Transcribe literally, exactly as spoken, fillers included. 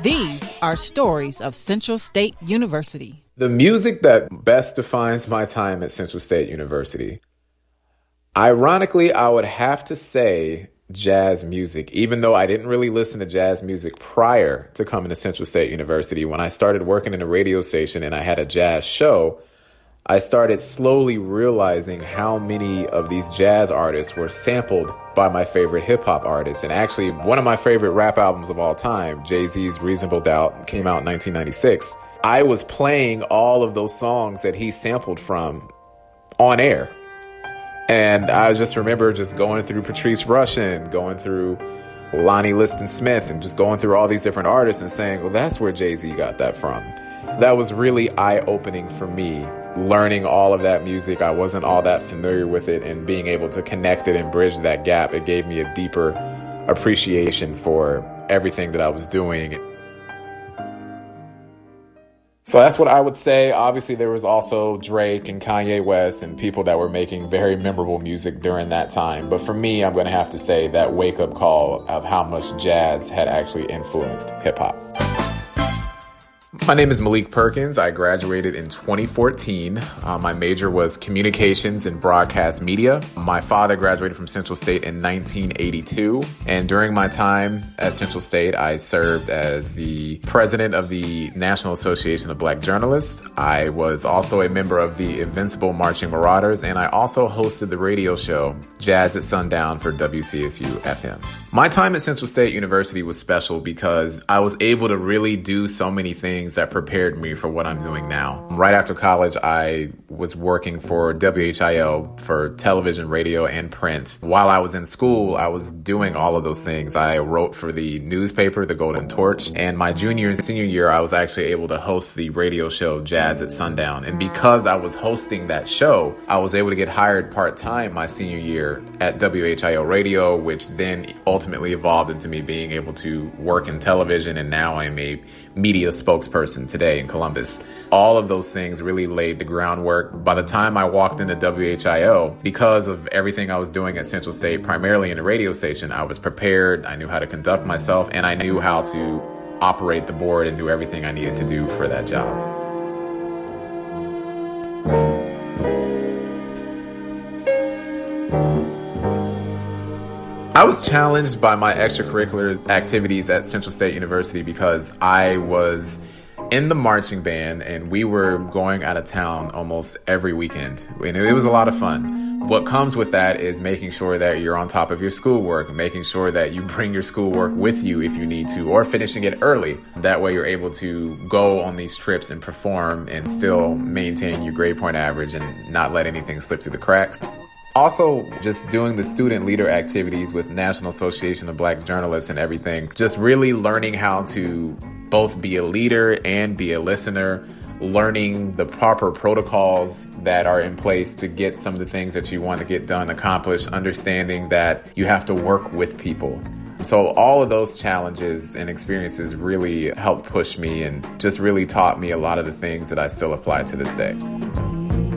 These are stories of Central State University. The music that best defines my time at Central State University. Ironically, I would have to say jazz music, even though I didn't really listen to jazz music prior to coming to Central State University. When I started working in a radio station and I had a jazz show, I started slowly realizing how many of these jazz artists were sampled by my favorite hip hop artists. And actually, one of my favorite rap albums of all time, Jay-Z's Reasonable Doubt, came out in nineteen ninety-six. I was playing all of those songs that he sampled from on air. And I just remember just going through Patrice Rushen, going through Lonnie Liston Smith, and just going through all these different artists and saying, well, that's where Jay-Z got that from. That was really eye-opening for me, learning all of that music. I wasn't all that familiar with it, and being able to connect it and bridge that gap, it gave me a deeper appreciation for everything that I was doing. So that's what I would say. Obviously, there was also Drake and Kanye West and people that were making very memorable music during that time. But for me, I'm going to have to say that wake-up call of how much jazz had actually influenced hip-hop. My name is Malik Perkins. I graduated in twenty fourteen. Uh, my major was communications and broadcast media. My father graduated from Central State in nineteen eighty-two. And during my time at Central State, I served as the president of the National Association of Black Journalists. I was also a member of the Invincible Marching Marauders, and I also hosted the radio show Jazz at Sundown for W C S U F M. My time at Central State University was special because I was able to really do so many things that prepared me for what I'm doing now. Right after college, I was working for W H I O for television, radio, and print. While I was in school, I was doing all of those things. I wrote for the newspaper, The Golden Torch, and my junior and senior year, I was actually able to host the radio show Jazz at Sundown. And because I was hosting that show, I was able to get hired part-time my senior year at W H I O Radio, which then ultimately evolved into me being able to work in television, and now I'm a media spokesperson today in Columbus. All of those things really laid the groundwork. By the time I walked into W H I O, because of everything I was doing at Central State, primarily in a radio station, I was prepared, I knew how to conduct myself, and I knew how to operate the board and do everything I needed to do for that job. I was challenged by my extracurricular activities at Central State University because I was in the marching band and we were going out of town almost every weekend. And it was a lot of fun. What comes with that is making sure that you're on top of your schoolwork, making sure that you bring your schoolwork with you if you need to, or finishing it early. That way you're able to go on these trips and perform and still maintain your grade point average and not let anything slip through the cracks. Also, just doing the student leader activities with National Association of Black Journalists and everything, just really learning how to both be a leader and be a listener, learning the proper protocols that are in place to get some of the things that you want to get done accomplished, understanding that you have to work with people. So all of those challenges and experiences really helped push me and just really taught me a lot of the things that I still apply to this day.